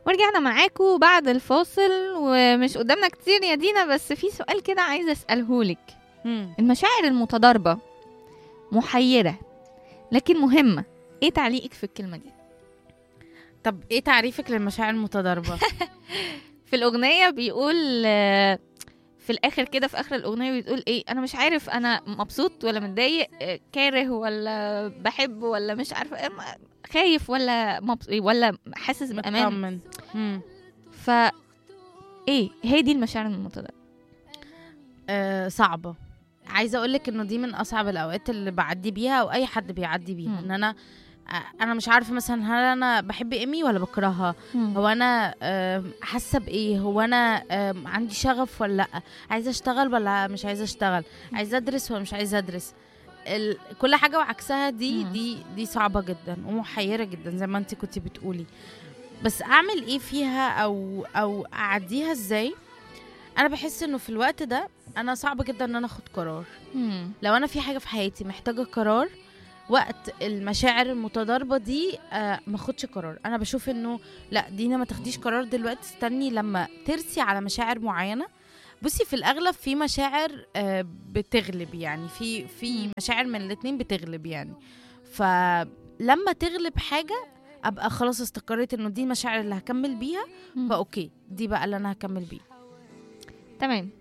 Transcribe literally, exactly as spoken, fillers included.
ورجعنا معاكم بعد الفاصل، ومش قدامنا كتير يا دينا، بس في سؤال كده عايزة أسألهولك. مم. المشاعر المتضاربة محيرة لكن مهمة، ايه تعليقك في الكلمة دي؟ طب ايه تعريفك للمشاعر المتضاربة؟ في الأغنية بيقول آه، في الآخر كده، في آخر الأغنية بتقول ايه، أنا مش عارف أنا مبسوط ولا متضايق، آه، كاره ولا بحب ولا مش عارفة إيه، خايف ولا مبس... ولا حاسس بأمان. مطمن. مم. ف ايه هي دي المشاعر المتضاربة؟ آه صعبة. عايزة اقولك انه دي من اصعب الاوقات اللي بعدي بيها او اي حد بيعدي بيها. مم. ان انا آه، انا مش عارفة مثلا هل انا بحب ايمي ولا بكرهها، هو انا آه، حاسة بايه، هو انا آه، عندي شغف ولا لا، عايزة اشتغل ولا مش عايزة اشتغل، عايزة ادرس ولا مش عايزة ادرس. ال... كل حاجة وعكسها دي مم. دي دي صعبة جدا ومحيرة جدا زي ما انت كنتي بتقولي. بس اعمل ايه فيها او او اعديها ازاي؟ انا بحس انه في الوقت ده انا صعب جدا ان انا اخد قرار. مم. لو انا في حاجة في حياتي محتاجة قرار وقت المشاعر المتضاربة دي، آه ما اخدش قرار. انا بشوف انه لا دينا ما تاخديش قرار دلوقتي، استني لما ترسي على مشاعر معينة. بصي في الاغلب في مشاعر آه بتغلب، يعني في في مم. مشاعر من الاتنين بتغلب يعني. فلما تغلب حاجة ابقى خلاص استقريت انه دي المشاعر اللي هكمل بيها، مم. فاوكي دي بقى اللي انا هكمل بيها. تمام.